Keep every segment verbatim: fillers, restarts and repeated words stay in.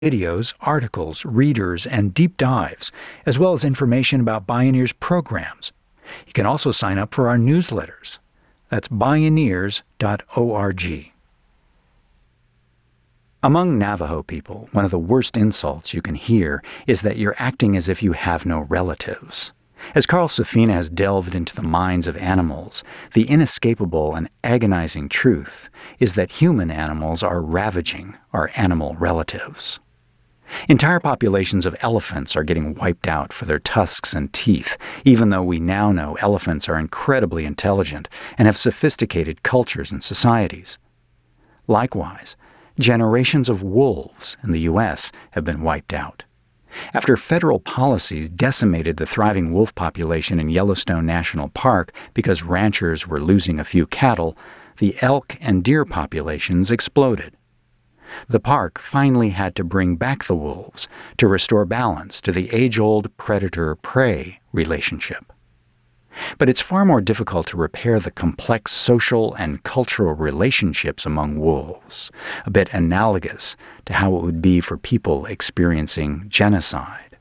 videos, articles, readers, and deep dives, as well as information about Bioneer's programs. You can also sign up for our newsletters. That's bioneers dot org. Among Navajo people, one of the worst insults you can hear is that you're acting as if you have no relatives. As Carl Safina has delved into the minds of animals, the inescapable and agonizing truth is that human animals are ravaging our animal relatives. Entire populations of elephants are getting wiped out for their tusks and teeth, even though we now know elephants are incredibly intelligent and have sophisticated cultures and societies. Likewise, generations of wolves in the U S have been wiped out. After federal policies decimated the thriving wolf population in Yellowstone National Park because ranchers were losing a few cattle, the elk and deer populations exploded. The park finally had to bring back the wolves to restore balance to the age-old predator-prey relationship. But it's far more difficult to repair the complex social and cultural relationships among wolves, a bit analogous to how it would be for people experiencing genocide.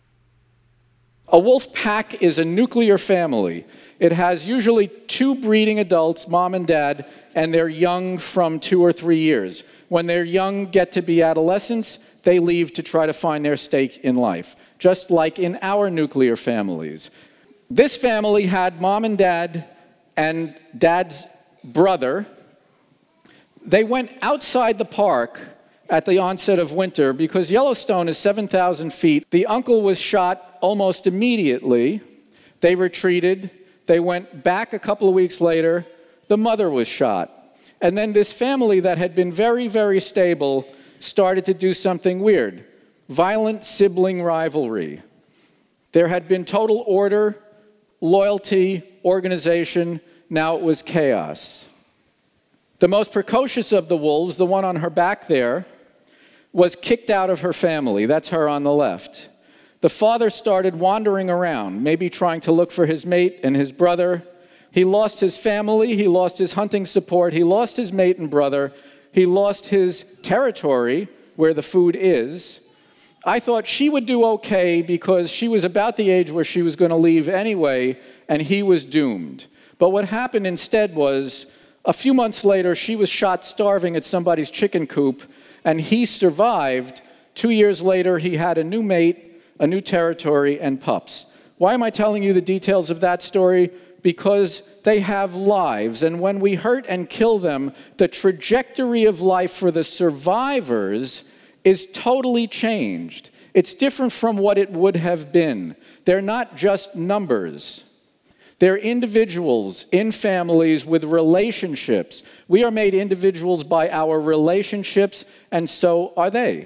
A wolf pack is a nuclear family. It has usually two breeding adults, mom and dad, and they're young from two or three years. When they're young, get to be adolescents, they leave to try to find their stake in life, just like in our nuclear families. This family had mom and dad and dad's brother. They went outside the park at the onset of winter because Yellowstone is seven thousand feet. The uncle was shot almost immediately. They retreated. They went back a couple of weeks later. The mother was shot. And then this family that had been very, very stable started to do something weird. Violent sibling rivalry. There had been total order, loyalty, organization. Now it was chaos. The most precocious of the wolves, the one on her back there, was kicked out of her family. That's her on the left. The father started wandering around, maybe trying to look for his mate and his brother. He lost his family, he lost his hunting support, he lost his mate and brother, he lost his territory where the food is. I thought she would do okay because she was about the age where she was going to leave anyway, and he was doomed. But what happened instead was, a few months later, she was shot starving at somebody's chicken coop, and he survived. Two years later, he had a new mate, a new territory, and pups. Why am I telling you the details of that story? Because they have lives, and when we hurt and kill them, the trajectory of life for the survivors is totally changed. It's different from what it would have been. They're not just numbers. They're individuals in families with relationships. We are made individuals by our relationships, and so are they.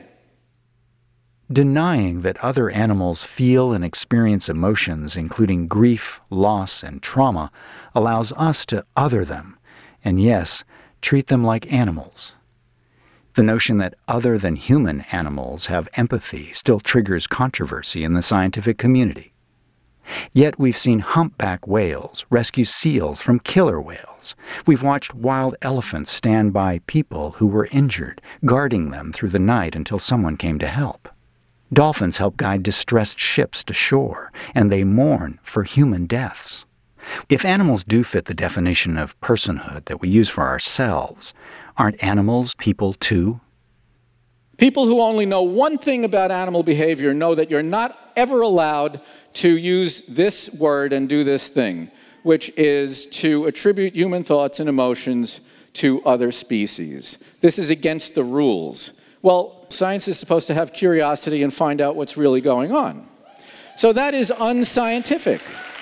Denying that other animals feel and experience emotions, including grief, loss, and trauma, allows us to other them, and yes, treat them like animals. The notion that other than human animals have empathy still triggers controversy in the scientific community. Yet we've seen humpback whales rescue seals from killer whales. We've watched wild elephants stand by people who were injured, guarding them through the night until someone came to help. Dolphins help guide distressed ships to shore, and they mourn for human deaths. If animals do fit the definition of personhood that we use for ourselves, aren't animals people too? People who only know one thing about animal behavior know that you're not ever allowed to use this word and do this thing, which is to attribute human thoughts and emotions to other species. This is against the rules. Well, science is supposed to have curiosity and find out what's really going on. So that is unscientific.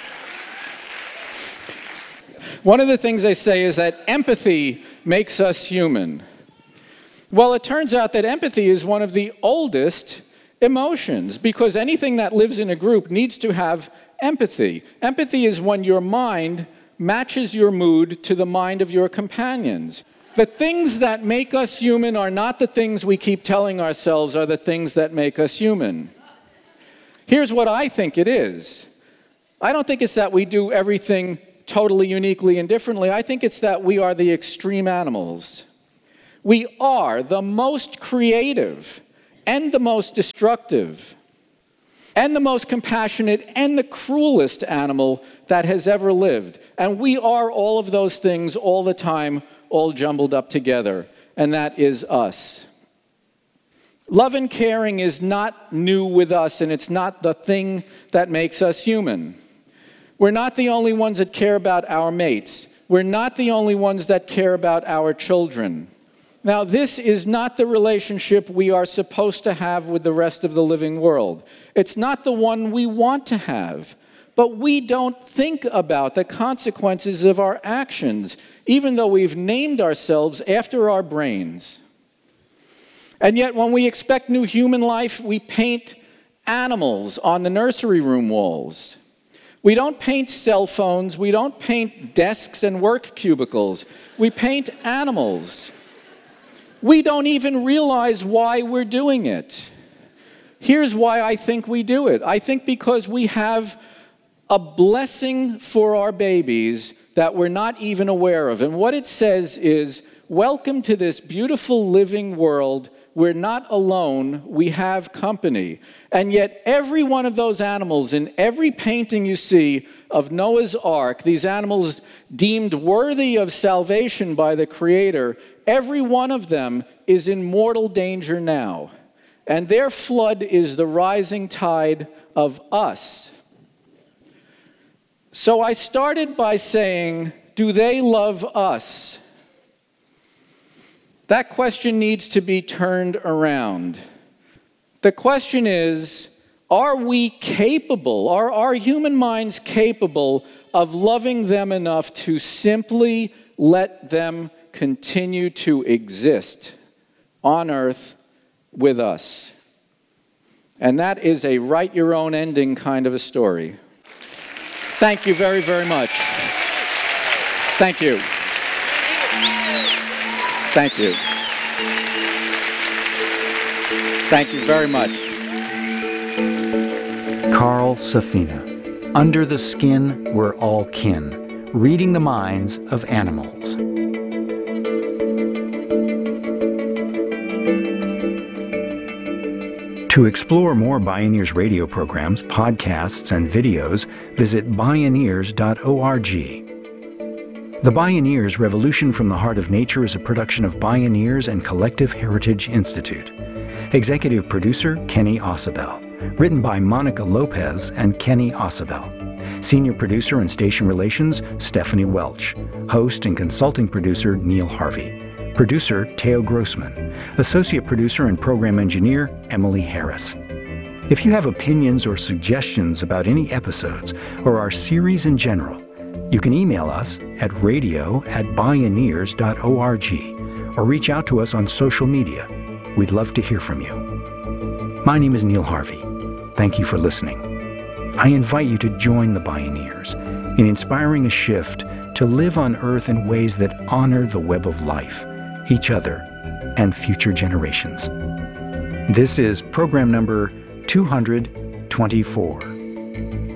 One of the things they say is that empathy makes us human. Well, it turns out that empathy is one of the oldest emotions, because anything that lives in a group needs to have empathy. Empathy is when your mind matches your mood to the mind of your companions. The things that make us human are not the things we keep telling ourselves are the things that make us human. Here's what I think it is. I don't think it's that we do everything totally uniquely and differently. I think it's that we are the extreme animals. We are the most creative and the most destructive and the most compassionate and the cruelest animal that has ever lived. And we are all of those things all the time, all jumbled up together. And that is us. Love and caring is not new with us, and it's not the thing that makes us human. We're not the only ones that care about our mates. We're not the only ones that care about our children. Now, this is not the relationship we are supposed to have with the rest of the living world. It's not the one we want to have. But we don't think about the consequences of our actions, even though we've named ourselves after our brains. And yet, when we expect new human life, we paint animals on the nursery room walls. We don't paint cell phones. We don't paint desks and work cubicles. We paint animals. We don't even realize why we're doing it. Here's why I think we do it. I think because we have a blessing for our babies that we're not even aware of. And what it says is, welcome to this beautiful living world. We're not alone. We have company. And yet every one of those animals in every painting you see of Noah's Ark, these animals deemed worthy of salvation by the Creator, every one of them is in mortal danger now. And their flood is the rising tide of us. So I started by saying, do they love us? That question needs to be turned around. The question is, are we capable, are our human minds capable of loving them enough to simply let them continue to exist on earth with us? And that is a write-your-own-ending kind of a story. Thank you very, very much. Thank you. Thank you. Thank you very much. Carl Safina. Under the Skin, We're All Kin. Reading the Minds of Animals. To explore more Bioneers radio programs, podcasts, and videos, visit bioneers dot org. The Bioneers Revolution from the Heart of Nature is a production of Bioneers and Collective Heritage Institute. Executive producer, Kenny Ausubel. Written by Monica Lopez and Kenny Ausubel. Senior producer and station relations, Stephanie Welch. Host and consulting producer, Neil Harvey. Producer, Teo Grossman. Associate producer and program engineer, Emily Harris. If you have opinions or suggestions about any episodes or our series in general, you can email us at radio at bioneers dot org or reach out to us on social media. We'd love to hear from you. My name is Neil Harvey. Thank you for listening. I invite you to join the Bioneers in inspiring a shift to live on Earth in ways that honor the web of life, each other, and future generations. This is program number two hundred twenty-four.